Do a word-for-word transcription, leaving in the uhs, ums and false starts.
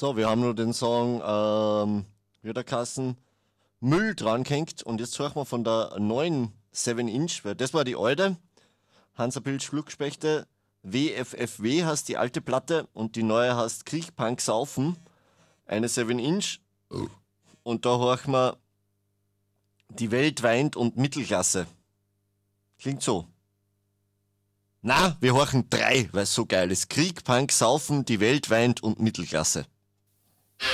So, wir haben nur den Song, ähm, wie hat der Kassen, Müll dran gehängt und jetzt hören wir von der neuen seven Inch, weil das war die alte, Hansabild Schluckspechte, W F F W heißt die alte Platte und die neue heißt Krieg, Punk, Saufen, eine seven Inch und da hören wir Die Welt weint und Mittelklasse. Klingt so. Na, wir horchen drei, weil es so geil ist. Krieg, Punk, Saufen, Die Welt weint und Mittelklasse.